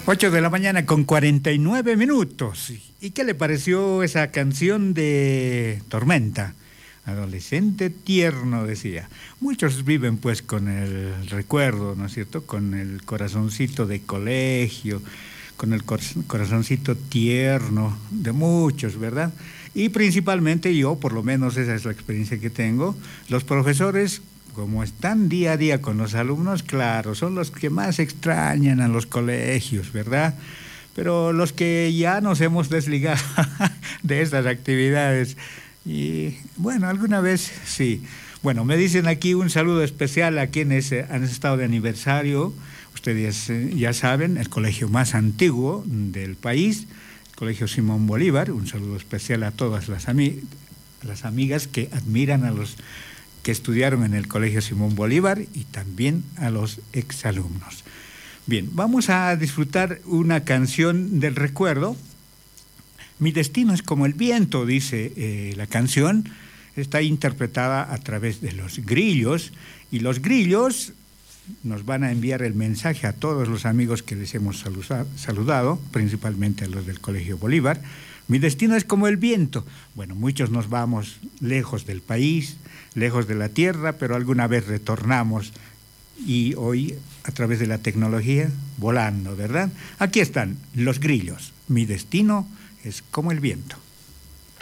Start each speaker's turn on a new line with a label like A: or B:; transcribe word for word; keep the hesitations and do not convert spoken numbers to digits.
A: Ocho de la mañana con cuarenta y nueve minutos. ¿Y qué le pareció esa canción de Tormenta? Adolescente tierno, decía. Muchos viven pues con el recuerdo, ¿no es cierto? Con el corazoncito de colegio, con el corazoncito tierno de muchos, ¿verdad? Y principalmente yo, por lo menos esa es la experiencia que tengo, los profesores, como están día a día con los alumnos, claro, son los que más extrañan a los colegios, ¿verdad? Pero los que ya nos hemos desligado de estas actividades, y bueno, alguna vez sí. Bueno, me dicen aquí un saludo especial a quienes han estado de aniversario. Ustedes ya saben, el colegio más antiguo del país, el Colegio Simón Bolívar. Un saludo especial a todas las, ami las amigas que admiran a los que estudiaron en el Colegio Simón Bolívar y también a los exalumnos. Bien, vamos a disfrutar una canción del recuerdo. Mi destino es como el viento, dice eh, la canción. Está interpretada a través de los grillos, y los grillos nos van a enviar el mensaje a todos los amigos que les hemos saludado, principalmente a los del Colegio Bolívar. Mi destino es como el viento. Bueno, muchos nos vamos lejos del país, lejos de la tierra, pero alguna vez retornamos, y hoy, a través de la tecnología, volando, ¿verdad? Aquí están los grillos. Mi destino es como el viento.